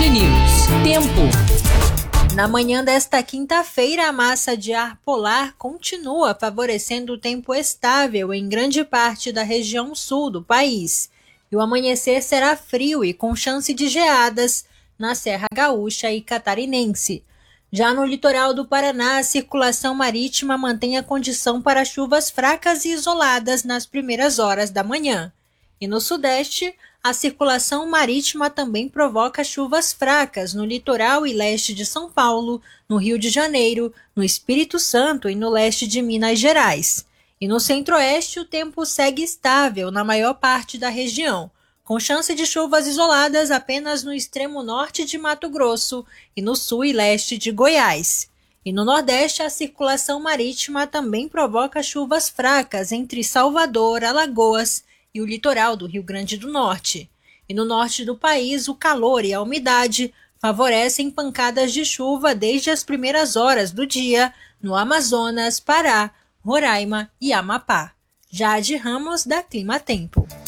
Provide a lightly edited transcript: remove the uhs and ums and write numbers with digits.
News. Tempo. Na manhã desta quinta-feira, a massa de ar polar continua favorecendo o tempo estável em grande parte da região sul do país. E o amanhecer será frio e com chance de geadas na Serra Gaúcha e Catarinense. Já no litoral do Paraná, a circulação marítima mantém a condição para chuvas fracas e isoladas nas primeiras horas da manhã. E no sudeste, a circulação marítima também provoca chuvas fracas no litoral e leste de São Paulo, no Rio de Janeiro, no Espírito Santo e no leste de Minas Gerais. E no centro-oeste, o tempo segue estável na maior parte da região, com chance de chuvas isoladas apenas no extremo norte de Mato Grosso e no sul e leste de Goiás. E no nordeste, a circulação marítima também provoca chuvas fracas entre Salvador, Alagoas e o litoral do Rio Grande do Norte. E no norte do país, o calor e a umidade favorecem pancadas de chuva desde as primeiras horas do dia no Amazonas, Pará, Roraima e Amapá. Jade Ramos, da Clima Tempo.